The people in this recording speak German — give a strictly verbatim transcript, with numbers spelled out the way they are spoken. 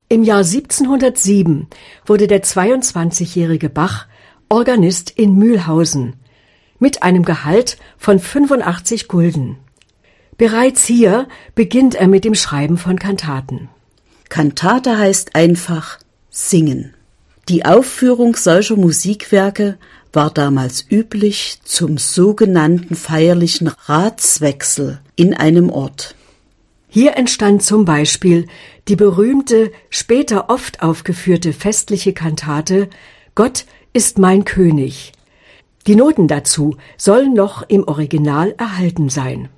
Im Jahr siebzehnhundertsieben wurde der zweiundzwanzigjährige Bach Organist in Mühlhausen mit einem Gehalt von fünfundachtzig Gulden. Bereits hier beginnt er mit dem Schreiben von Kantaten. Kantate heißt einfach singen. Die Aufführung solcher Musikwerke war damals üblich zum sogenannten feierlichen Ratswechsel in einem Ort. Hier entstand zum Beispiel die berühmte, später oft aufgeführte festliche Kantate »Gott ist mein König«. Die Noten dazu sollen noch im Original erhalten sein.